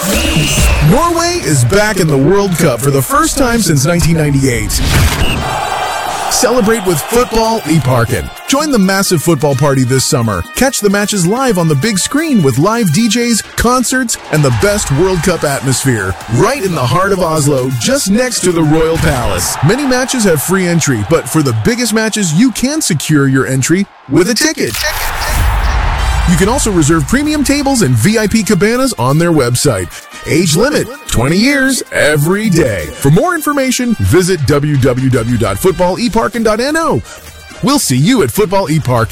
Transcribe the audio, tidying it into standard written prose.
Norway is back in the World Cup for the first time since 1998. Celebrate with Football i Parken. Join the massive football party this summer. Catch the matches live on the big screen with live DJs, concerts, and the best World Cup atmosphere. Right in the heart of Oslo, just next to the Royal Palace. Many matches have free entry, but for the biggest matches, you can secure your entry with a ticket. You can also reserve premium tables and VIP cabanas on their website. Age limit, 20 years, every day. For more information, visit www.footballiparken.no. We'll see you at Football i Parken.